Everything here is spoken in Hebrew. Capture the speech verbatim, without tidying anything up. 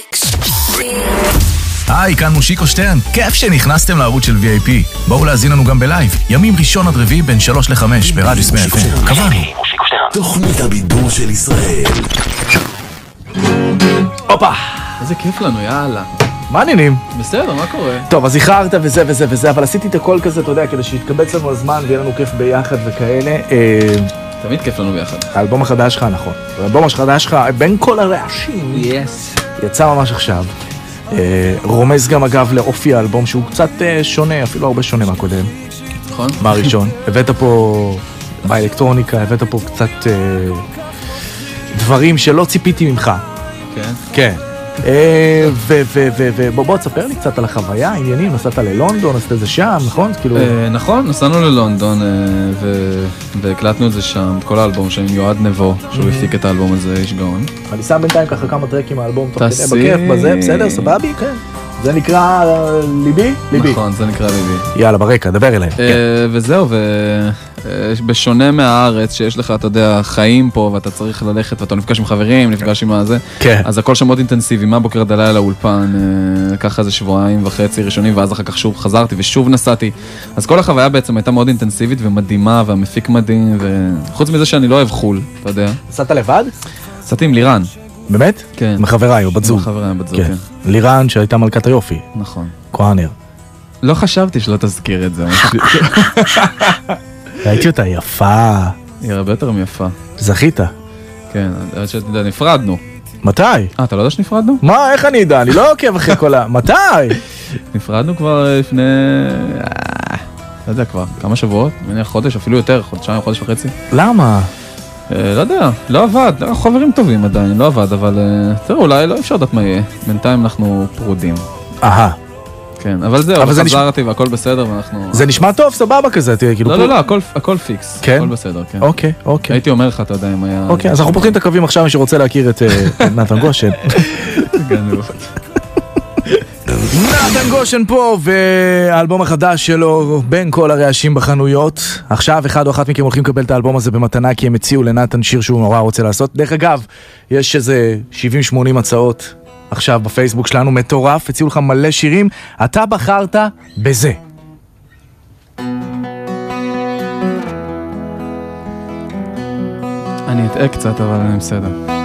היי, כאן מושיקו שטרן, כיף שנכנסתם לערוץ של וי איי פי. בואו להזין לנו גם בלייב, ימים ראשון עד רביעי בין שלוש לחמש ברדיו סמי אף אם. קבענו. תוכנית הבידור של ישראל. הופה, איזה כיף לנו, יאללה. מה העניינים? בסדר, מה קורה? טוב, אז איחרת וזה וזה וזה, אבל עשיתי את הכל כזה, אתה יודע, כדי שיתקבץ לנו הזמן ויהיה לנו כיף ביחד וכאלה. תמיד כיף לנו ביחד. האלבום החדש שלך, נכון. האלבום החדש שלך, בין כל הרעשים, יס. יצא ממש עכשיו. רומז גם אגב לאופי האלבום שהוא קצת שונה, אפילו הרבה שונה מהקודם. נכון? מהראשון. הבאת פה באלקטרוניקה, הבאת פה קצת דברים שלא ציפיתי ממך. כן. כן. ובוא תספר לי קצת על החוויה, העניינים, נסעת ללונדון, נסעת את זה שם, נכון? נכון, נסענו ללונדון והקלטנו את זה שם, את כל האלבום שם, יועד נבו, שהוא הפיק את האלבום הזה, איש גאון. אני שם בינתיים ככה כמה טרקים מהאלבום, תוך כדי בכיף, בזה, בסדר, סבבי, כן. זה נקרא ליבי? ליבי. נכון, זה נקרא ליבי. יאללה, ברקע, דבר אליהם. וזהו, ובשונה מהארץ, שיש לך, אתה יודע, חיים פה, ואתה צריך ללכת, ואתה נפגש עם חברים, נפגש עם הזה, אז הכל שם מאוד אינטנסיבי, מהבוקר עד הלילה לאולפן, ככה איזה שבועיים וחצי ראשונים, ואז אחר כך שוב חזרתי ושוב נסעתי. אז כל החוויה בעצם הייתה מאוד אינטנסיבית ומדהימה, והמפיק מדהים, וחוץ מזה שאני לא אוהב חול, אתה יודע. נסעת לבד? נסעתי עם לירן. באמת? כן. מחבריי או בת זוג? מחבריי בת זוג, כן. לירן שהייתה מלכת היופי. נכון. כהנר. לא חשבתי שלא תזכיר את זה. ראיתי אותה יפה. היא הרבה יותר מיפה. זכית. כן, נפרדנו. מתי? אה, אתה לא יודע שנפרדנו? מה, איך אני יודע? אני לא עוקב אחרי כל ה... מתי? נפרדנו כבר לפני... לא יודע כבר, כמה שבועות? מניח חודש, אפילו יותר, חודשיים, חודש וחצי. למה? לא יודע, לא עבד, אנחנו חברים טובים עדיין, לא עבד, אבל תראו, אולי לא אפשר לדעת מה יהיה. בינתיים אנחנו פרודים. אהה. כן, אבל זהו, חזרתי והכל בסדר ואנחנו... זה נשמע טוב, סבבה כזה, תראה, כאילו... לא, לא, לא, הכל פיקס, הכל בסדר, כן. אוקיי, אוקיי. הייתי אומר לך, אתה יודע, אם היה... אוקיי, אז אנחנו פותחים את הקווים עכשיו, מי שרוצה להכיר את נתן גושן. נתן גושן פה, והאלבום החדש שלו בין כל הרעשים בחנויות. עכשיו אחד או אחת מכם הולכים לקבל את האלבום הזה במתנה, כי הם הציעו לנתן שיר שהוא נורא רוצה לעשות. דרך אגב, יש איזה שבעים שמונים הצעות עכשיו בפייסבוק שלנו, מטורף, הציעו לך מלא שירים, אתה בחרת בזה. אני אתאה קצת, אבל אני בסדר.